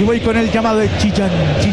y voy con el llamado de Chichan.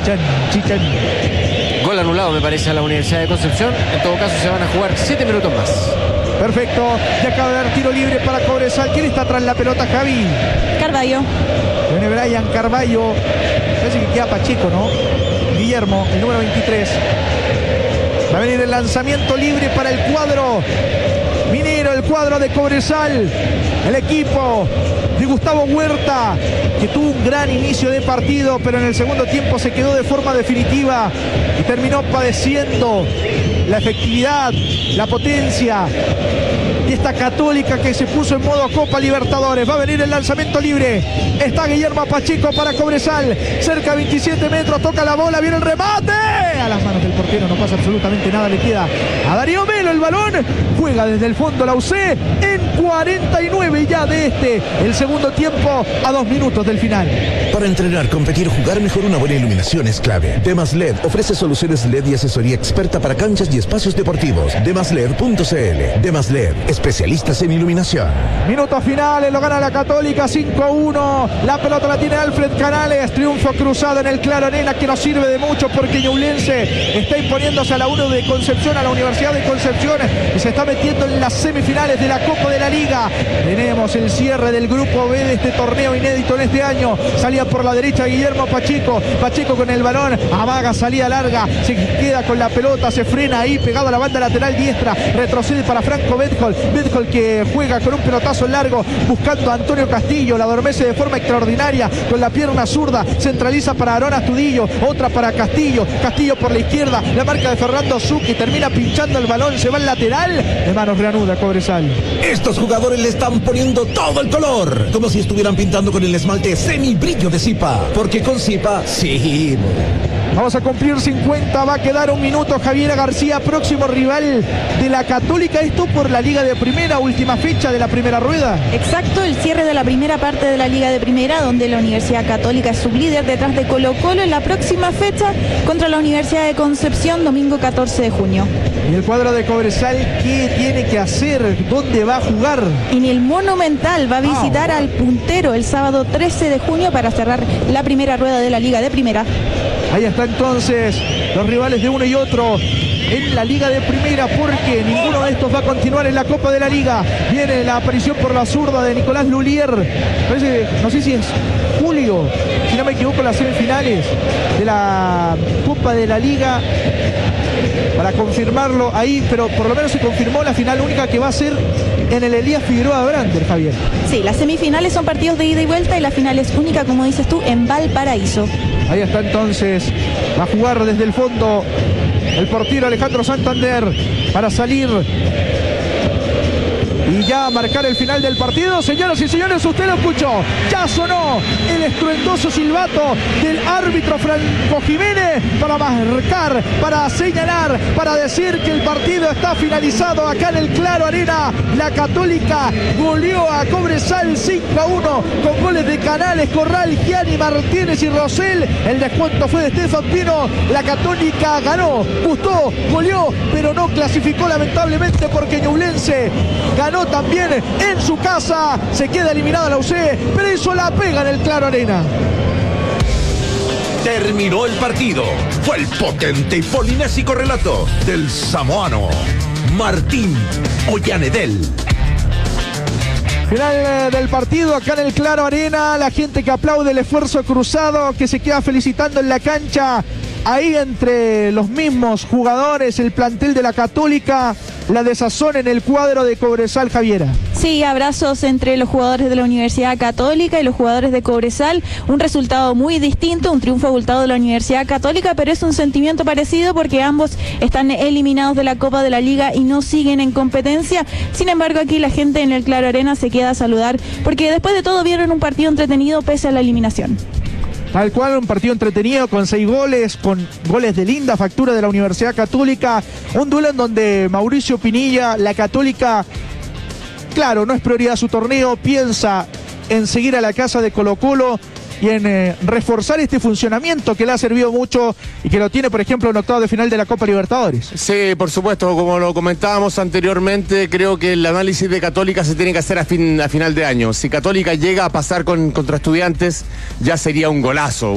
Gol anulado, me parece, a la Universidad de Concepción. En todo caso, se van a jugar 7 minutos más. Perfecto, ya acaba de dar tiro libre para Cobresal. ¿Quién está atrás de la pelota, Javi? Carballo. Viene Brian Carballo. Parece que queda Pacheco, ¿no? Guillermo, el número 23. Va a venir el lanzamiento libre para el cuadro minero, el cuadro de Cobresal. El equipo de Gustavo Huerta, que tuvo un gran inicio de partido, pero en el segundo tiempo se quedó de forma definitiva y terminó padeciendo la efectividad, la potencia de esta Católica que se puso en modo Copa Libertadores. Va a venir el lanzamiento libre. Está Guillermo Pacheco para Cobresal. Cerca de 27 metros, toca la bola, viene el remate. A las manos del portero no pasa absolutamente nada, le queda a Darío Melo el balón. Juega desde el fondo la UC en 49 ya de el segundo tiempo, a 2 minutos del final. Para entrenar, competir o jugar mejor, una buena iluminación es clave. Demas LED ofrece soluciones LED y asesoría experta para canchas y espacios deportivos. Demasled.cl. Demas LED, especialistas en iluminación. Minutos finales, lo gana la Católica 5-1. La pelota la tiene Alfred Canales. Triunfo cruzado en el Claro Arena que nos sirve de mucho porque Ñublense está imponiéndose a la 1 de Concepción, a la Universidad de Concepción, y se está metiendo en las semifinales de la Copa de la Liga. Tenemos el cierre del grupo B de este torneo inédito en este año. Salía por la derecha Guillermo Pacheco. Pacheco con el balón, amaga, salida larga, se queda con la pelota, se frena ahí pegado a la banda lateral diestra, retrocede para Franco Bedhol que juega con un pelotazo largo buscando a Antonio Castillo, la adormece de forma extraordinaria con la pierna zurda, centraliza para Aarón Astudillo, otra para Castillo por la izquierda, la marca de Fernando Zucchi, termina pinchando el balón, se va al lateral, de manos reanuda Cobresal. Estos jugadores le están poniendo todo el color, como si estuvieran pintando con el esmalte semibrillo de Zipa, porque con Zipa sí. Vamos a cumplir 50, va a quedar 1 minuto. Javiera García, próximo rival de la Católica, esto por la Liga de Primera, última fecha de la primera rueda. Exacto, el cierre de la primera parte de la Liga de Primera, donde la Universidad Católica es sublíder detrás de Colo-Colo en la próxima fecha contra la Universidad de Concepción, domingo 14 de junio. ¿Y el cuadro de Cobresal qué tiene que hacer? ¿Dónde va a jugar? En el Monumental, va a visitar al puntero el sábado 13 de junio para cerrar la primera rueda de la Liga de Primera. Ahí está entonces los rivales de uno y otro en la Liga de Primera, porque ninguno de estos va a continuar en la Copa de la Liga. Viene la aparición por la zurda de Nicolás Lulier. Parece, no sé si es julio, si no me equivoco, las semifinales de la Copa de la Liga. Para confirmarlo ahí, pero por lo menos se confirmó la final única que va a ser en el Elías Figueroa Brander, Javier. Sí, las semifinales son partidos de ida y vuelta y la final es única, como dices tú, en Valparaíso. Ahí está entonces, va a jugar desde el fondo el portero Alejandro Santander para salir y ya marcar el final del partido. Señoras y señores, usted lo escuchó, ya sonó el estruendoso silbato del árbitro Franco Jiménez para marcar, para señalar, para decir que el partido está finalizado acá en el Claro Arena. La Católica goleó a Cobresal 5-1 con goles de Canales, Corral, Gianni, Martínez y Rosell. El descuento fue de Estefan Pino. La Católica ganó, gustó, goleó, pero no clasificó lamentablemente porque Ñublense ganó también en su casa. Se queda eliminada la UC, pero hizo la pega en el Claro Arena. Terminó el partido. Fue el potente y polinésico relato del samoano Martín Ollanedel. Final del partido acá en el Claro Arena. La gente que aplaude el esfuerzo cruzado, que se queda felicitando en la cancha. Ahí entre los mismos jugadores, el plantel de la Católica, la desazón en el cuadro de Cobresal, Javiera. Sí, abrazos entre los jugadores de la Universidad Católica y los jugadores de Cobresal. Un resultado muy distinto, un triunfo abultado de la Universidad Católica, pero es un sentimiento parecido porque ambos están eliminados de la Copa de la Liga y no siguen en competencia. Sin embargo, aquí la gente en el Claro Arena se queda a saludar porque después de todo vieron un partido entretenido pese a la eliminación. Tal cual, un partido entretenido con 6 goles, con goles de linda factura de la Universidad Católica. Un duelo en donde Mauricio Pinilla, la Católica, claro, no es prioridad su torneo, piensa en seguir a la casa de Colo-Colo y en reforzar este funcionamiento que le ha servido mucho y que lo tiene, por ejemplo, en octavos de final de la Copa Libertadores. Sí, por supuesto, como lo comentábamos anteriormente, creo que el análisis de Católica se tiene que hacer a final de año. Si Católica llega a pasar contra Estudiantes, ya sería un golazo.